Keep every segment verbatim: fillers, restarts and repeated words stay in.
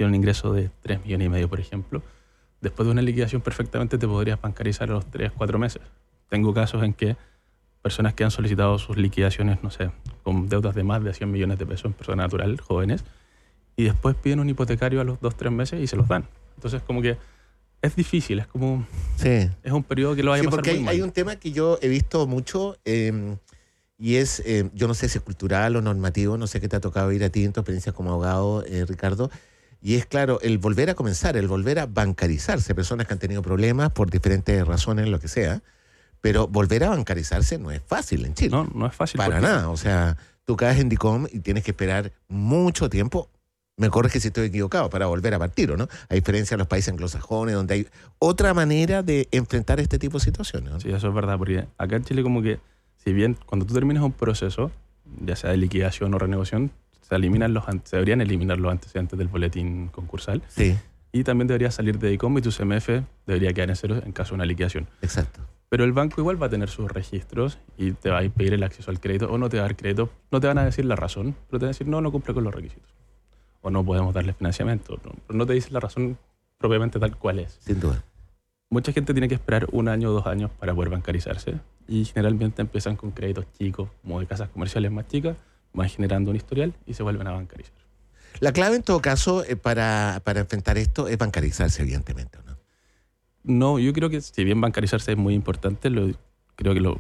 tiene un ingreso de tres millones y medio, por ejemplo, después de una liquidación perfectamente te podrías bancarizar a los tres, cuatro meses. Tengo casos en que personas que han solicitado sus liquidaciones, no sé, con deudas de más de cien millones de pesos en persona natural, jóvenes, y después piden un hipotecario a los dos, tres meses y se los dan. Entonces, como que es difícil, es como... Sí. Es un periodo que lo vaya sí, a pasar porque muy hay, mal. hay un tema que yo he visto mucho, eh, y es, eh, yo no sé si es cultural o normativo, no sé qué te ha tocado ir a ti en tu experiencia como abogado, eh, Ricardo, y es claro, el volver a comenzar, el volver a bancarizarse, personas que han tenido problemas por diferentes razones, lo que sea, pero volver a bancarizarse no es fácil en Chile. No, no es fácil. Para porque... nada, o sea, tú caes en DICOM y tienes que esperar mucho tiempo. Me corriges si estoy equivocado, para volver a partir, ¿o no? A diferencia de los países anglosajones, donde hay otra manera de enfrentar este tipo de situaciones, ¿no? Sí, eso es verdad, porque acá en Chile como que, si bien cuando tú terminas un proceso, ya sea de liquidación o renegociación, se eliminan los se deberían eliminar los antecedentes del boletín concursal. Sí. Y también debería salir de DICOM y tu C M F debería quedar en cero en caso de una liquidación. Exacto. Pero el banco igual va a tener sus registros y te va a pedir el acceso al crédito o no te va a dar crédito. No te van a decir la razón, pero te van a decir no, no cumple con los requisitos. O no podemos darle financiamiento. No, pero no te dicen la razón propiamente tal cual es. Sin duda. Mucha gente tiene que esperar un año o dos años para poder bancarizarse y generalmente empiezan con créditos chicos, como de casas comerciales más chicas, van generando un historial y se vuelven a bancarizar. La clave en todo caso eh, para, para enfrentar esto es bancarizarse, evidentemente, ¿no? No, yo creo que si bien bancarizarse es muy importante, lo, creo que lo,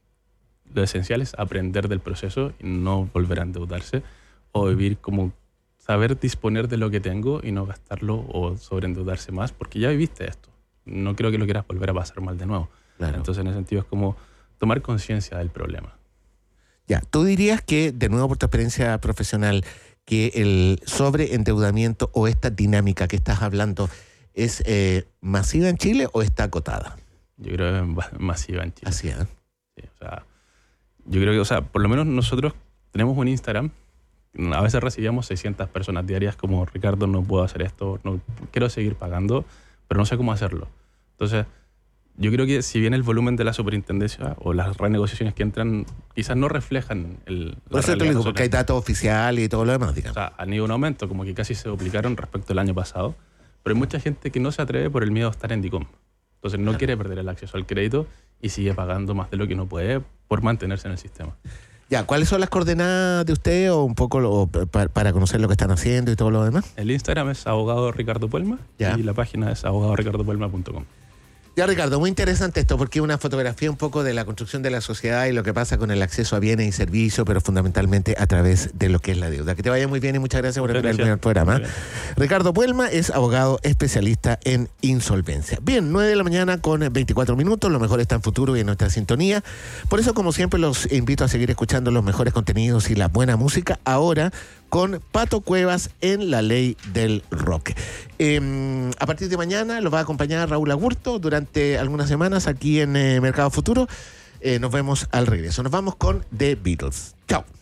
lo esencial es aprender del proceso y no volver a endeudarse o vivir como saber disponer de lo que tengo y no gastarlo o sobreendeudarse más, porque ya viviste esto. No creo que lo quieras volver a pasar mal de nuevo. Claro. Entonces, en ese sentido, es como tomar conciencia del problema. Ya, tú dirías que, de nuevo por tu experiencia profesional, que el sobreendeudamiento o esta dinámica que estás hablando es eh, masiva en Chile o está acotada. Yo creo que es masiva en Chile. Así es. Sí, o sea, yo creo que, o sea, por lo menos nosotros tenemos un Instagram. A veces recibíamos seiscientas personas diarias como, Ricardo, no puedo hacer esto, no quiero seguir pagando, pero no sé cómo hacerlo. Entonces, yo creo que si bien el volumen de la superintendencia o las renegociaciones que entran quizás no reflejan el... Por eso te digo, porque hay datos oficiales y todo lo demás, digamos. O sea, han ido un aumento, como que casi se duplicaron respecto al año pasado, pero hay mucha gente que no se atreve por el miedo a estar en DICOM. Entonces no quiere perder el acceso al crédito y sigue pagando más de lo que no puede por mantenerse en el sistema. Ya, ¿cuáles son las coordenadas de usted o un poco lo, para, para conocer lo que están haciendo y todo lo demás? El Instagram es abogado Ricardo Puelma ya. Y la página es abogado ricardo puelma punto com. Ya, Ricardo, muy interesante esto porque es una fotografía un poco de la construcción de la sociedad y lo que pasa con el acceso a bienes y servicios, pero fundamentalmente a través de lo que es la deuda. Que te vaya muy bien y muchas gracias por estar en el programa. Ricardo Puelma es abogado especialista en insolvencia. Bien, nueve de la mañana con veinticuatro minutos, lo mejor está en futuro y en nuestra sintonía. Por eso, como siempre, los invito a seguir escuchando los mejores contenidos y la buena música ahora con Pato Cuevas en La Ley del Rock. Eh, a partir de mañana los va a acompañar Raúl Agurto durante algunas semanas aquí en eh, Mercado Futuro. Eh, nos vemos al regreso. Nos vamos con The Beatles. Chao.